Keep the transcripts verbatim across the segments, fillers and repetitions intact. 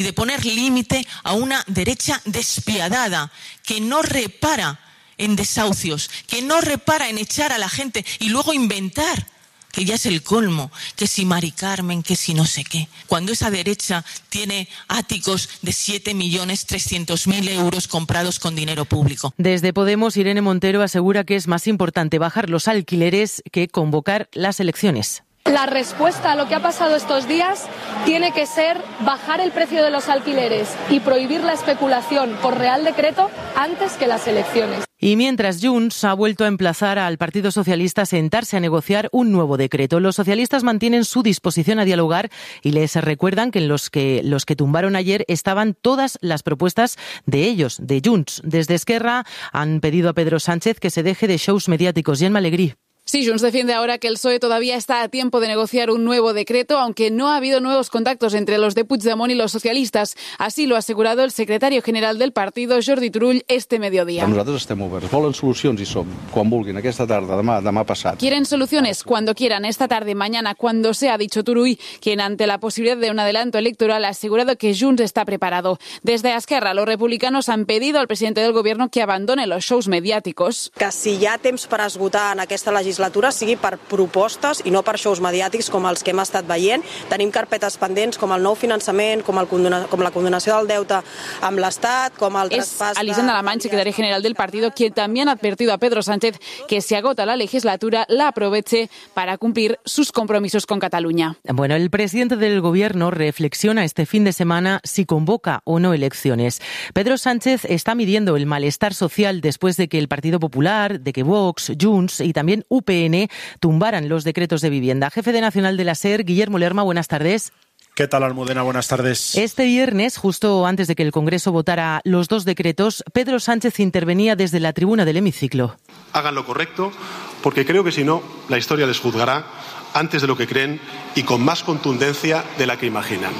de poner límite a una derecha despiadada que no repara en desahucios, que no repara en echar a la gente y luego inventar, que ya es el colmo, que si Mari Carmen, que si no sé qué. Cuando esa derecha tiene áticos de siete millones trescientos mil euros comprados con dinero público. Desde Podemos, Irene Montero asegura que es más importante bajar los alquileres que convocar las elecciones. La respuesta a lo que ha pasado estos días tiene que ser bajar el precio de los alquileres y prohibir la especulación por Real Decreto antes que las elecciones. Y mientras Junts ha vuelto a emplazar al Partido Socialista a sentarse a negociar un nuevo decreto. Los socialistas mantienen su disposición a dialogar y les recuerdan que en los que los que tumbaron ayer estaban todas las propuestas de ellos, de Junts. Desde Esquerra han pedido a Pedro Sánchez que se deje de shows mediáticos. Gemma Alegrí. Sí, Junts defiende ahora que el P S O E todavía está a tiempo de negociar un nuevo decreto, aunque no ha habido nuevos contactos entre los de Puigdemont y los socialistas. Así lo ha asegurado el secretario general del partido, Jordi Turull, este mediodía. Nosaltres estem oberts. Volen solucions i som. Quan vulguin, aquesta tarda, demà, demà passat. Quieren soluciones cuando quieran, esta tarde, mañana, cuando sea, ha dicho Turull, quien ante la posibilidad de un adelanto electoral ha asegurado que Junts está preparado. Desde Esquerra, los republicanos han pedido al presidente del gobierno que abandone los shows mediáticos. Que si hi ha temps per esgotar en aquesta legislatura sigui per propostes i no per shows mediàtics com els que hem estat veient. Tenim carpetes pendents com el nou finançament, com, el condona, com la condonació del deute amb l'Estat, com el traspàs... Es Alison Alamany, secretaria general del partido, quien también ha advertido a Pedro Sánchez que si agota la legislatura la aproveche para cumplir sus compromisos con Cataluña. Bueno, el presidente del gobierno reflexiona este fin de semana si convoca o no elecciones. Pedro Sánchez está midiendo el malestar social después de que el Partido Popular, de que Vox, Junts y también U P N tumbaran los decretos de vivienda. Jefe de Nacional de la SER, Guillermo Lerma, buenas tardes. ¿Qué tal, Almudena? Buenas tardes. Este viernes, justo antes de que el Congreso votara los dos decretos, Pedro Sánchez intervenía desde la tribuna del hemiciclo. Hagan lo correcto, porque creo que si no, la historia les juzgará antes de lo que creen y con más contundencia de la que imaginan.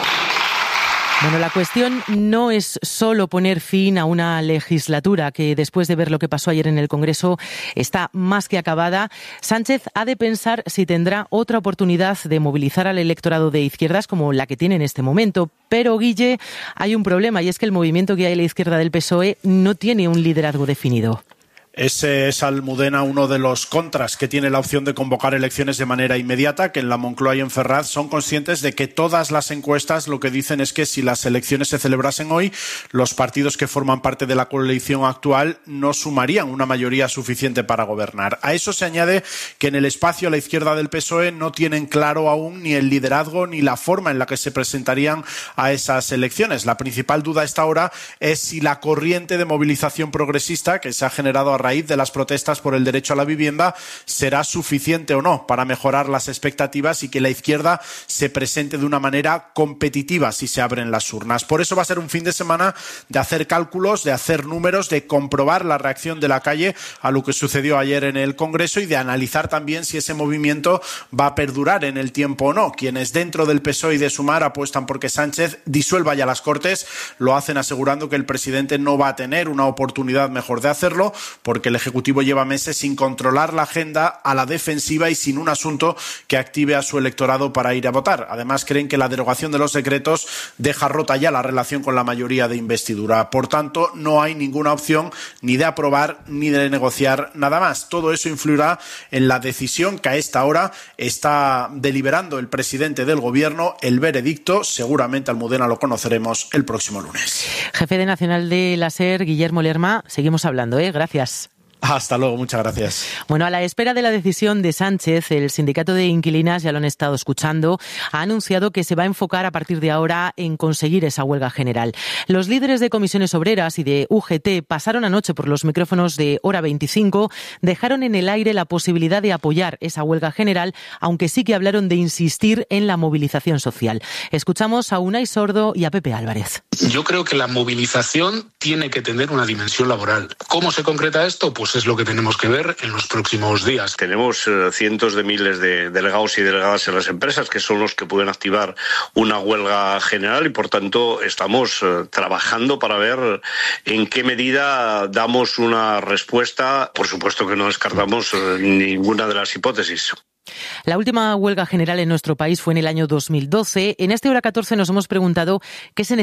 Bueno, la cuestión no es solo poner fin a una legislatura que, después de ver lo que pasó ayer en el Congreso, está más que acabada. Sánchez ha de pensar si tendrá otra oportunidad de movilizar al electorado de izquierdas como la que tiene en este momento. Pero, Guille, hay un problema, y es que el movimiento que hay a la izquierda del P S O E no tiene un liderazgo definido. Ese es, Almudena, uno de los contras que tiene la opción de convocar elecciones de manera inmediata, que en la Moncloa y en Ferraz son conscientes de que todas las encuestas lo que dicen es que si las elecciones se celebrasen hoy, los partidos que forman parte de la coalición actual no sumarían una mayoría suficiente para gobernar. A eso se añade que en el espacio a la izquierda del P S O E no tienen claro aún ni el liderazgo ni la forma en la que se presentarían a esas elecciones. La principal duda a esta hora es si la corriente de movilización progresista que se ha generado a raíz de las protestas por el derecho a la vivienda será suficiente o no para mejorar las expectativas y que la izquierda se presente de una manera competitiva si se abren las urnas. Por eso va a ser un fin de semana de hacer cálculos, de hacer números, de comprobar la reacción de la calle a lo que sucedió ayer en el Congreso y de analizar también si ese movimiento va a perdurar en el tiempo o no. Quienes dentro del P S O E y de Sumar apuestan porque Sánchez disuelva ya las Cortes, lo hacen asegurando que el presidente no va a tener una oportunidad mejor de hacerlo, porque el Ejecutivo lleva meses sin controlar la agenda, a la defensiva y sin un asunto que active a su electorado para ir a votar. Además, creen que la derogación de los decretos deja rota ya la relación con la mayoría de investidura. Por tanto, no hay ninguna opción ni de aprobar ni de negociar nada más. Todo eso influirá en la decisión que a esta hora está deliberando el presidente del Gobierno. El veredicto, seguramente, Almudena, lo conoceremos el próximo lunes. Jefe de Nacional de la SER, Guillermo Lerma, seguimos hablando, ¿eh? Gracias. Hasta luego, muchas gracias. Bueno, a la espera de la decisión de Sánchez, el sindicato de inquilinas, ya lo han estado escuchando, ha anunciado que se va a enfocar a partir de ahora en conseguir esa huelga general. Los líderes de comisiones obreras y de U G T pasaron anoche por los micrófonos de Hora veinticinco, dejaron en el aire la posibilidad de apoyar esa huelga general, aunque sí que hablaron de insistir en la movilización social. Escuchamos a Unai Sordo y a Pepe Álvarez. Yo creo que la movilización tiene que tener una dimensión laboral. ¿Cómo se concreta esto? Pues es lo que tenemos que ver en los próximos días. Tenemos eh, cientos de miles de delegados y delegadas en las empresas que son los que pueden activar una huelga general y por tanto estamos eh, trabajando para ver en qué medida damos una respuesta. Por supuesto que no descartamos eh, ninguna de las hipótesis. La última huelga general en nuestro país fue en el año dos mil doce. En este Hora catorce nos hemos preguntado qué se